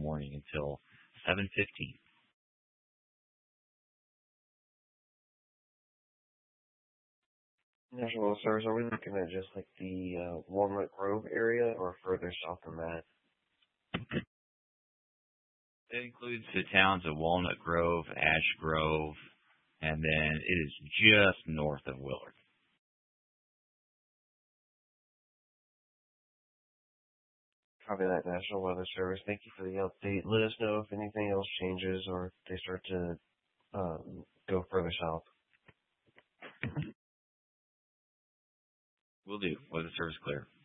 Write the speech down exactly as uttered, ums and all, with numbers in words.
morning until seven fifteen. National Weather Service, are we looking at just like the uh, Walnut Grove area or further south than that? It includes the towns of Walnut Grove, Ash Grove, and then it is just north of Willard. Copy that, National Weather Service. Thank you for the update. Let us know if anything else changes or if they start to um, go further south. Will do. Weather Service clear.